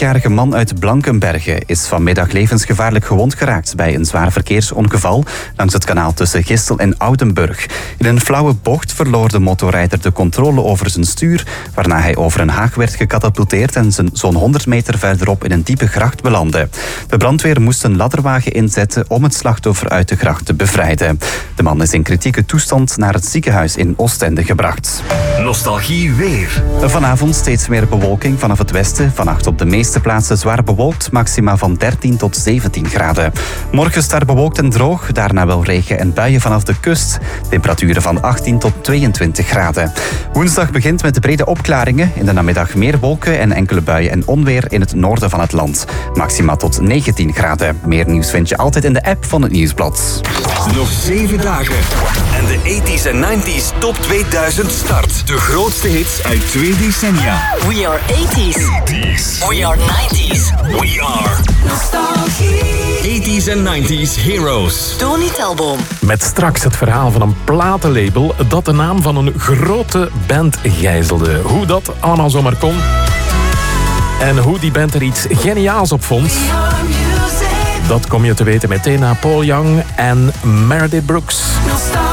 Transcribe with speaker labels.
Speaker 1: 40-jarige man uit Blankenberge is vanmiddag levensgevaarlijk gewond geraakt bij een zwaar verkeersongeval langs het kanaal tussen Gistel en Oudenburg. In een flauwe bocht verloor de motorrijder de controle over zijn stuur, waarna hij over een haag werd gecatapulteerd en zo'n 100 meter verderop in een diepe gracht belandde. De brandweer moest een ladderwagen inzetten om het slachtoffer uit de gracht te bevrijden. De man is in kritieke toestand naar het ziekenhuis in Oostende gebracht.
Speaker 2: Nostalgie weer.
Speaker 1: Vanavond steeds meer bewolking vanaf het westen. Vannacht op de meeste plaatsen zwaar bewolkt, maxima van 13 tot 17 graden. Morgen start bewolkt en droog, daarna wel regen en buien vanaf de kust. Temperaturen van 18 tot 22 graden. Woensdag begint met brede opklaringen. In de namiddag meer wolken en enkele buien en onweer in het noorden van het land. Maxima tot 19 graden. Meer nieuws vind je altijd in de app van het Nieuwsblad.
Speaker 2: Nog 7 dagen. En de 80s en 90s top 2000 start. De grootste hits uit 2 decennia.
Speaker 3: We are 80s. We are 90s.
Speaker 2: We are Nostalgie. 80s en 90s heroes.
Speaker 3: Tony Telboom.
Speaker 4: Met straks het verhaal van een platenlabel dat de naam van een grote band gijzelde. Hoe dat allemaal zomaar kon. En hoe die band er iets geniaals op vond. Dat kom je te weten meteen na Paul Young en Meredith Brooks.